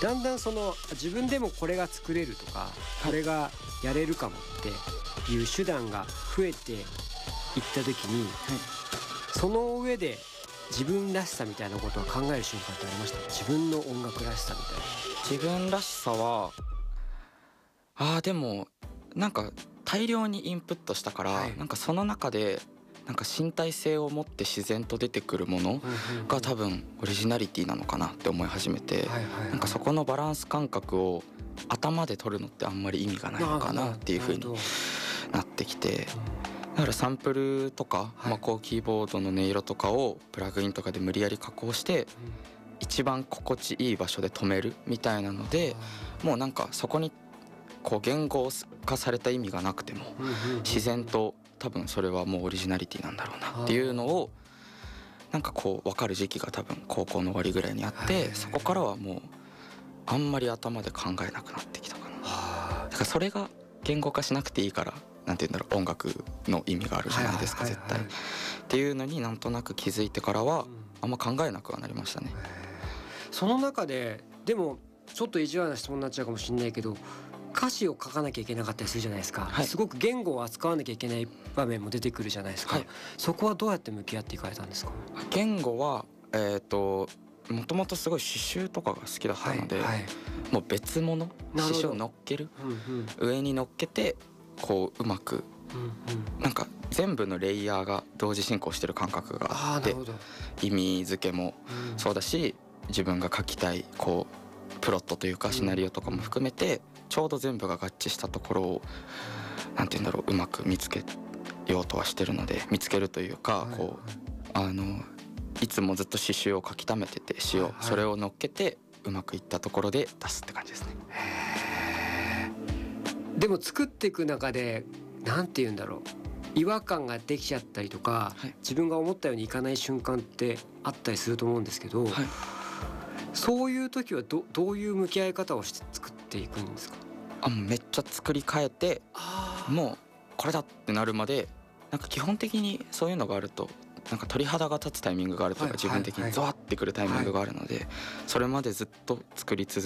だんだんその自分でもこれが作れるとか、これがやれるかもっていう手段が増えていった時に、その上で自分らしさみたいなことは考える瞬間ってありました？自分の音楽らしさみたいな。 自分らしさはでもなんか大量にインプットしたから、なんかその中でなんか身体性を持って自然と出てくるものが多分オリジナリティなのかなって思い始めて、なんかそこのバランス感覚を頭で取るのってあんまり意味がないのかなっていう風になってきて、だからサンプルとか、こうキーボードの音色とかをプラグインとかで無理やり加工して一番心地いい場所で止めるみたいなので、もうなんかそこにこう言語化された意味がなくても自然と多分それはもうオリジナリティなんだろうなっていうのをなんかこう分かる時期が多分高校の終わりぐらいにあって、そこからはもうあんまり頭で考えなくなってきたかな。だからそれが言語化しなくていいから、なんて言うんだろう、音楽の意味があるじゃないですか絶対っていうのになんとなく気づいてからはあんま考えなくはなりましたね。 その中ででもちょっと意地悪な質問になっちゃうかもしれないけど、歌詞を書かなきゃいけなかったりするじゃないですか、すごく言語を扱わなきゃいけない場面も出てくるじゃないですか、そこはどうやって向き合っていかれたんですか？ 言語はもともとすごい刺繍とかが好きだったので、もう別物、刺繍を乗っける、上に乗っけてこううまく、なんか全部のレイヤーが同時進行してる感覚があって、意味付けもそうだし、自分が書きたいこうプロットというかシナリオとかも含めてちょうど全部が合致したところをなんて言うんだろう、うまく見つけようとはしてるので、見つけるというかこういつもずっと刺繍を書き溜めてて詩を、それを乗っけてうまくいったところで出すって感じですね。 でも作っていく中でなんて言うんだろう、違和感ができちゃったりとか、自分が思ったようにいかない瞬間ってあったりすると思うんですけど、そういう時はどういう向き合い方をして作っていくんですか？ めっちゃ作り変えて、もうこれだってなるまで、なんか基本的にそういうのがあるとなんか鳥肌が立つタイミングがあるとか、自分的にゾワってくるタイミングがあるので、それまでずっと作り続